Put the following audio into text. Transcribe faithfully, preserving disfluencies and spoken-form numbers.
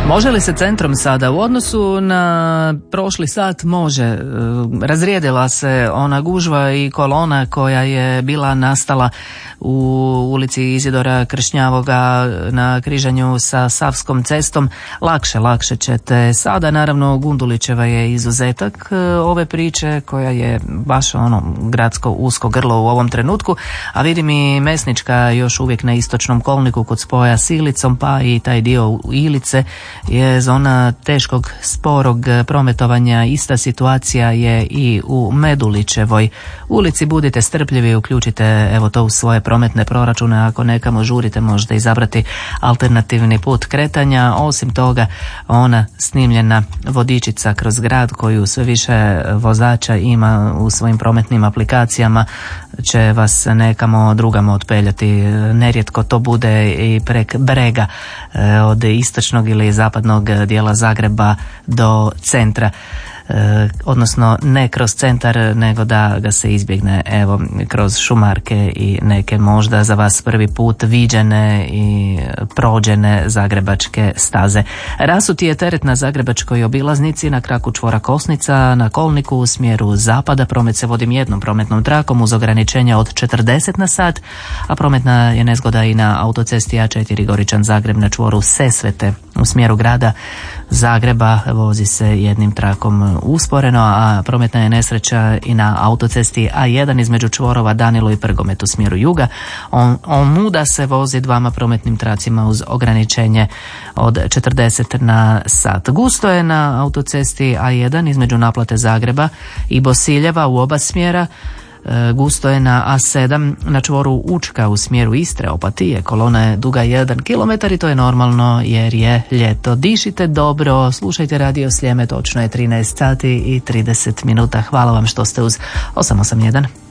Može li se centrom sada? U odnosu na prošli sat može. Razrijedila se ona gužva i kolona koja je bila nastala u ulici Izidora Kršnjavoga na križanju sa Savskom cestom. Lakše, lakše ćete sada. Naravno, Gundulićeva je izuzetak ove priče koja je baš ono gradsko usko grlo u ovom trenutku, a vidim i Mesnička još uvijek na istočnom kolniku kod spoja s Ilicom, pa i taj dio Ilice je zona teškog sporog prometovanja. Ista situacija je i u Medulićevoj ulici. Budite strpljivi, uključite evo to u svoje prometne proračune. Ako nekamo žurite, možete izabrati alternativni put kretanja. Osim toga, ona snimljena vodičica kroz grad koju sve više vozača ima u svojim prometnim aplikacijama će vas nekamo drugamo otpeljati. Nerijetko to bude i prek brega od istočnog ili zapadnog dijela Zagreba do centra. E, odnosno ne kroz centar, nego da ga se izbjegne evo kroz šumarke i neke možda za vas prvi put viđene i prođene zagrebačke staze. Rasuti je teret na zagrebačkoj obilaznici na kraku čvora Kosnica na kolniku u smjeru zapada. Promet se vodi jednom prometnom trakom uz ograničenja od četrdeset na sat, a prometna je nezgoda i na autocesti A četiri Goričan Zagreb na čvoru Sesvete u smjeru grada Zagreba. Vozi se jednim trakom usporeno, a prometna je nesreća i na autocesti A jedan između čvorova Danilo i Prgomet u smjeru juga. On, on muda se vozi dvama prometnim tracima uz ograničenje od četrdeset na sat. Gusto je na autocesti A jedan između naplate Zagreba i Bosiljeva u oba smjera. Gusto je na A sedam na čvoru Učka u smjeru Istre, Opatije. Kolona je duga jedan kilometar i to je normalno jer je ljeto. Dišite dobro, slušajte Radio Sljeme, točno je trinaest sati i trideset minuta. Hvala vam što ste uz osam osam jedan.